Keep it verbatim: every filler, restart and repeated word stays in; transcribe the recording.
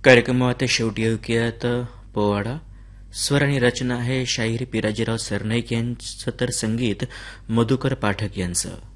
कार्यक्रमात शेवटी ऐकूयात पोवाडा. स्वर आणि रचना आहे शाहीर पिराजीराव सरनाईक यांचं, तर संगीत मधुकर पाठक यांचं.